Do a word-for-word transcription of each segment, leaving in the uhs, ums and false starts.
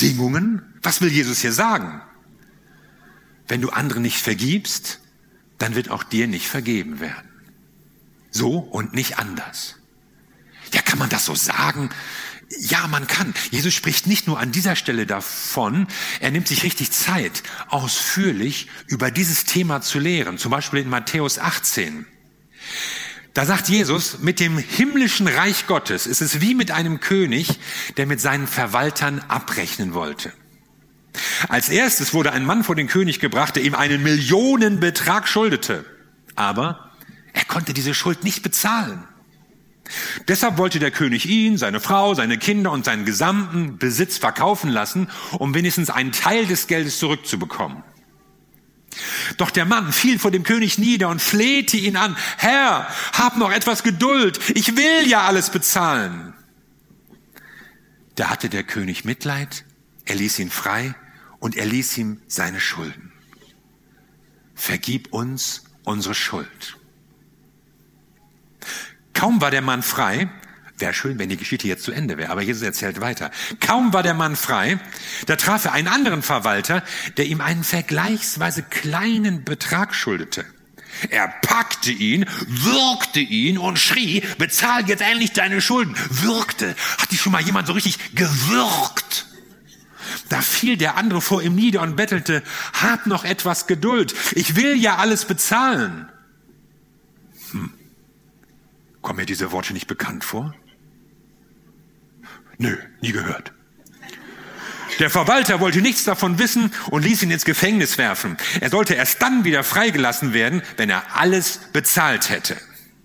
Bedingungen? Was will Jesus hier sagen? Wenn du anderen nicht vergibst, dann wird auch dir nicht vergeben werden. So und nicht anders. Ja, kann man das so sagen? Ja, man kann. Jesus spricht nicht nur an dieser Stelle davon, er nimmt sich richtig Zeit, ausführlich über dieses Thema zu lehren. Zum Beispiel in Matthäus achtzehn. Da sagt Jesus, mit dem himmlischen Reich Gottes ist es wie mit einem König, der mit seinen Verwaltern abrechnen wollte. Als erstes wurde ein Mann vor den König gebracht, der ihm einen Millionenbetrag schuldete. Aber er konnte diese Schuld nicht bezahlen. Deshalb wollte der König ihn, seine Frau, seine Kinder und seinen gesamten Besitz verkaufen lassen, um wenigstens einen Teil des Geldes zurückzubekommen. Doch der Mann fiel vor dem König nieder und flehte ihn an: Herr, hab noch etwas Geduld, ich will ja alles bezahlen. Da hatte der König Mitleid, er ließ ihn frei und er ließ ihm seine Schulden. Vergib uns unsere Schuld. Kaum war der Mann frei, wäre schön, wenn die Geschichte jetzt zu Ende wäre, aber Jesus erzählt weiter. Kaum war der Mann frei, da traf er einen anderen Verwalter, der ihm einen vergleichsweise kleinen Betrag schuldete. Er packte ihn, würgte ihn und schrie: Bezahl jetzt endlich deine Schulden. Würgte. Hat dich schon mal jemand so richtig gewürgt? Da fiel der andere vor ihm nieder und bettelte: Hab noch etwas Geduld, ich will ja alles bezahlen. Hm. Kommen mir diese Worte nicht bekannt vor? Nö, nie gehört. Der Verwalter wollte nichts davon wissen und ließ ihn ins Gefängnis werfen. Er sollte erst dann wieder freigelassen werden, wenn er alles bezahlt hätte.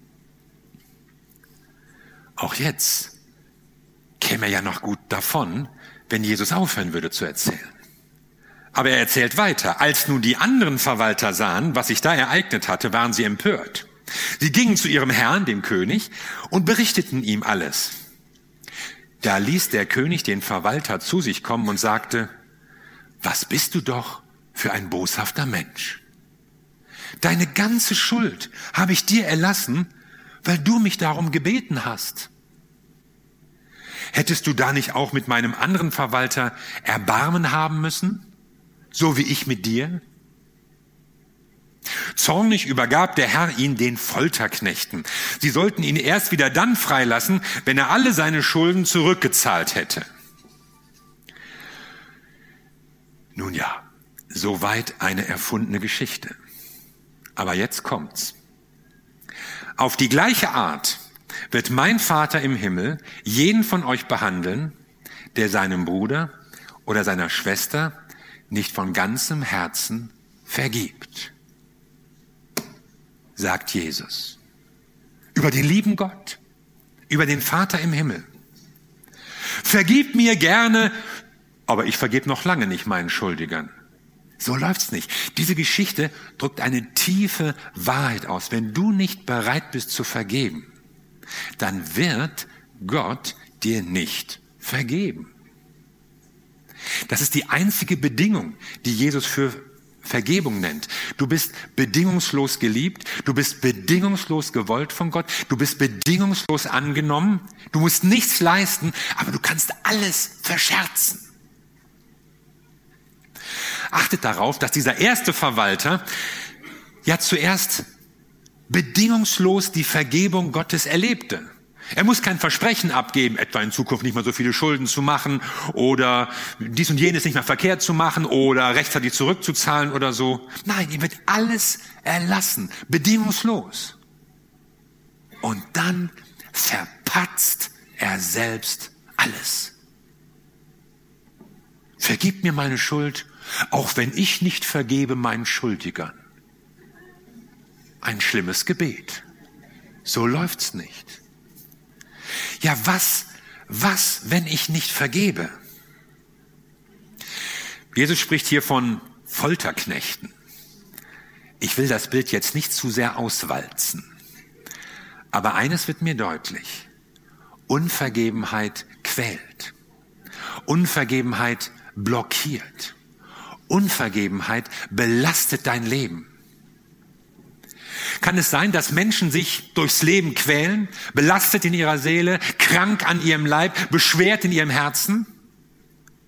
Auch jetzt käme er ja noch gut davon, wenn Jesus aufhören würde zu erzählen. Aber er erzählt weiter. Als nun die anderen Verwalter sahen, was sich da ereignet hatte, waren sie empört. Sie gingen zu ihrem Herrn, dem König, und berichteten ihm alles. Da ließ der König den Verwalter zu sich kommen und sagte: Was bist du doch für ein boshafter Mensch? Deine ganze Schuld habe ich dir erlassen, weil du mich darum gebeten hast. Hättest du da nicht auch mit meinem anderen Verwalter Erbarmen haben müssen, so wie ich mit dir? Zornig übergab der Herr ihn den Folterknechten. Sie sollten ihn erst wieder dann freilassen, wenn er alle seine Schulden zurückgezahlt hätte. Nun ja, soweit eine erfundene Geschichte. Aber jetzt kommt's. Auf die gleiche Art wird mein Vater im Himmel jeden von euch behandeln, der seinem Bruder oder seiner Schwester nicht von ganzem Herzen vergibt. Sagt Jesus. Über den lieben Gott, über den Vater im Himmel. Vergib mir gerne, aber ich vergebe noch lange nicht meinen Schuldigern. So läuft's nicht. Diese Geschichte drückt eine tiefe Wahrheit aus. Wenn du nicht bereit bist zu vergeben, dann wird Gott dir nicht vergeben. Das ist die einzige Bedingung, die Jesus für Vergebung nennt. Du bist bedingungslos geliebt, du bist bedingungslos gewollt von Gott, du bist bedingungslos angenommen, du musst nichts leisten, aber du kannst alles verscherzen. Achtet darauf, dass dieser erste Verwalter ja zuerst bedingungslos die Vergebung Gottes erlebte. Er muss kein Versprechen abgeben, etwa in Zukunft nicht mehr so viele Schulden zu machen oder dies und jenes nicht mehr verkehrt zu machen oder rechtzeitig zurückzuzahlen oder so. Nein, ihm wird alles erlassen, bedingungslos. Und dann verpatzt er selbst alles. Vergib mir meine Schuld, auch wenn ich nicht vergebe meinen Schuldigern. Ein schlimmes Gebet. So läuft's nicht. Ja, was, was, wenn ich nicht vergebe? Jesus spricht hier von Folterknechten. Ich will das Bild jetzt nicht zu sehr auswalzen. Aber eines wird mir deutlich. Unvergebenheit quält. Unvergebenheit blockiert. Unvergebenheit belastet dein Leben. Kann es sein, dass Menschen sich durchs Leben quälen, belastet in ihrer Seele, krank an ihrem Leib, beschwert in ihrem Herzen?